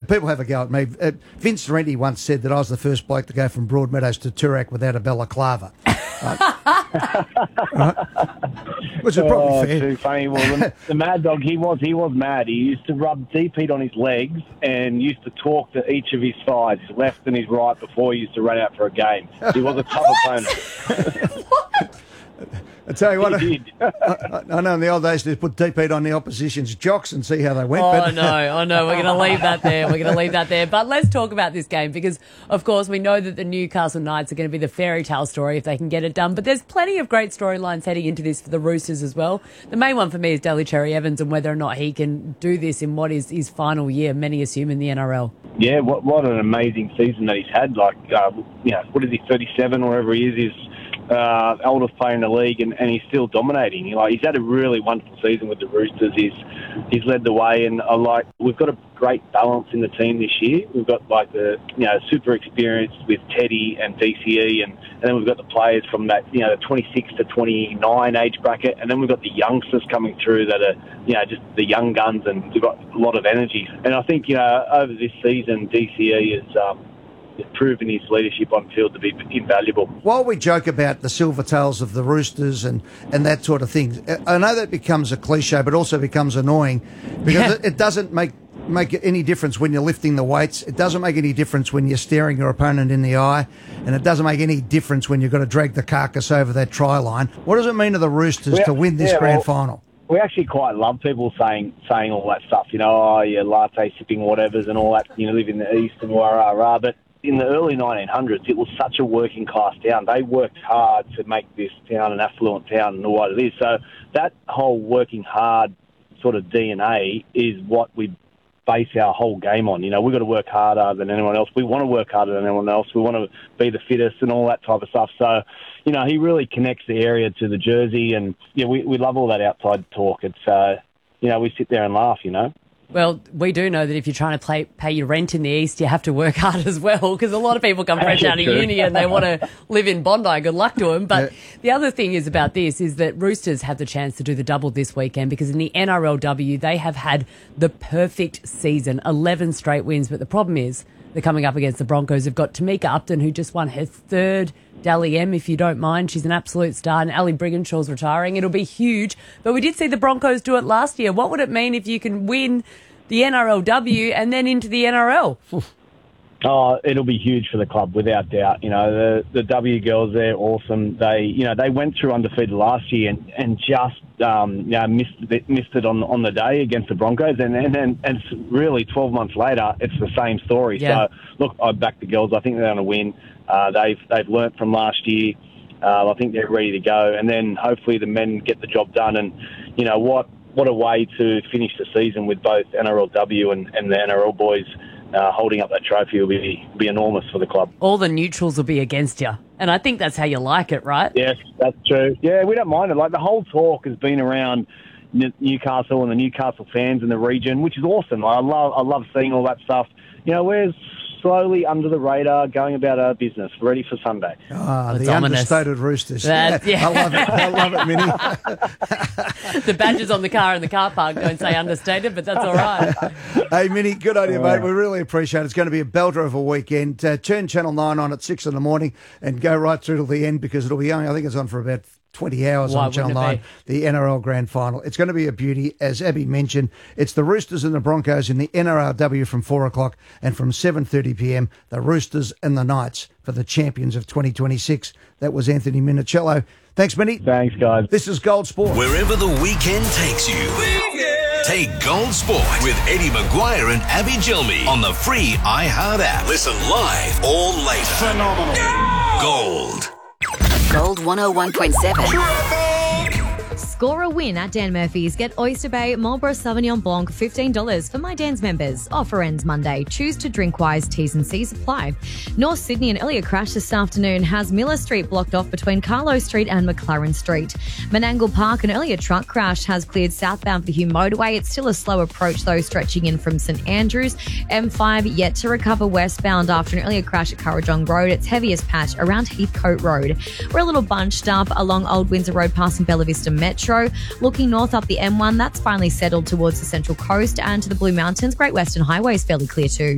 people have a go at me. Vince Renti once said that I was the first bloke to go from Broadmeadows to Toorak without a balaclava. Right? Which is probably fair. Too funny. Well, the Mad Dog, he was mad. He used to rub deep heat on his legs and used to talk to each of his sides, his left and his right, before he used to run out for a game. He was a tough opponent. I tell you what, He did. I know in the old days they put deep heat on the opposition's jocks and see how they went. Oh, no. We're going to leave that there. But let's talk about this game because, of course, we know that the Newcastle Knights are going to be the fairy tale story if they can get it done. But there's plenty of great storylines heading into this for the Roosters as well. The main one for me is Daly Cherry Evans and whether or not he can do this in what is his final year, many assume, in the NRL. Yeah, what an amazing season that he's had. Like, what is he, 37, wherever he is, oldest player in the league, and he's still dominating. He's had a really wonderful season with the Roosters. He's led the way, and we've got a great balance in the team this year. We've got super experienced with Teddy and DCE, and then we've got the players from that the 26 to 29 age bracket, and then we've got the youngsters coming through that are just the young guns, and we've got a lot of energy. And I think over this season, DCE is proven his leadership on field to be invaluable. While we joke about the silver tails of the Roosters and that sort of thing, I know that becomes a cliche, but also becomes annoying because it doesn't make any difference when you're lifting the weights. It doesn't make any difference when you're staring your opponent in the eye, and it doesn't make any difference when you've got to drag the carcass over that try line. What does it mean to the Roosters to win this grand final? We actually quite love people saying all that stuff, your latte sipping whatevers and all that, live in the East and rah-rah-rah, but in the early 1900s, it was such a working class town. They worked hard to make this town an affluent town and what it is. So that whole working hard sort of DNA is what we base our whole game on. We've got to work harder than anyone else. We want to work harder than anyone else. We want to be the fittest and all that type of stuff. So, he really connects the area to the jersey, and we love all that outside talk. It's we sit there and laugh. Well, we do know that if you're trying to pay your rent in the East, you have to work hard as well, because a lot of people come fresh out of uni and they want to live in Bondi. Good luck to them. But the other thing is about this is that Roosters have the chance to do the double this weekend, because in the NRLW, they have had the perfect season, 11 straight wins. But the problem is they're coming up against the Broncos. They've got Tamika Upton, who just won her third Dally M, if you don't mind. She's an absolute star, and Ali Brigginshaw's retiring. It'll be huge. But we did see the Broncos do it last year. What would it mean if you can win the NRLW and then into the NRL? Oh, it'll be huge for the club, without doubt. The W girls, they're awesome. They went through undefeated last year and just missed it on the day against the Broncos, and it's really 12 months later, it's the same story. Yeah. So look, I back the girls. I think they're going to win. They've learnt from last year. I think they're ready to go, and then hopefully the men get the job done. And what a way to finish the season with both NRLW and the NRL boys holding up that trophy will be enormous for the club. All the neutrals will be against you, and I think that's how you like it, right? Yes, that's true. Yeah, we don't mind it. Like, the whole talk has been around Newcastle and the Newcastle fans in the region, which is awesome. I love seeing all that stuff. We're slowly under the radar, going about our business, ready for Sunday. The understated Roosters. I love it, Minnie. The badges on the car in the car park don't say understated, but that's all right. Hey, Minnie, good on you, mate. We really appreciate it. It's going to be a belter of a weekend. Turn Channel 9 on at 6 in the morning and go right through to the end, because it'll be going, I think it's on for about 20 hours on Channel 9, the NRL Grand Final. It's going to be a beauty. As Abby mentioned, it's the Roosters and the Broncos in the NRLW from 4 o'clock, and from 7:30pm, the Roosters and the Knights for the champions of 2026. That was Anthony Minicello. Thanks, Minnie. Thanks, guys. This is Gold Sport. Wherever the weekend takes you, take Gold Sport with Eddie Maguire and Abby Gilmy on the free iHeart app. Listen live or later. Phenomenal. Gold. Gold 101.7. Score a win at Dan Murphy's. Get Oyster Bay Marlborough Sauvignon Blanc $15 for My Dan's members. Offer ends Monday. Choose to drink wise. T's and C's apply. North Sydney, an earlier crash this afternoon has Miller Street blocked off between Carlo Street and McLaren Street. Menangle Park, an earlier truck crash has cleared southbound for the Hume Motorway. It's still a slow approach though, stretching in from St Andrews. M5 yet to recover westbound after an earlier crash at Currajong Road. Its heaviest patch around Heathcote Road. We're a little bunched up along Old Windsor Road passing Bella Vista Metro. Looking north up the M1, that's finally settled towards the Central Coast, and to the Blue Mountains. Great Western Highway is fairly clear too.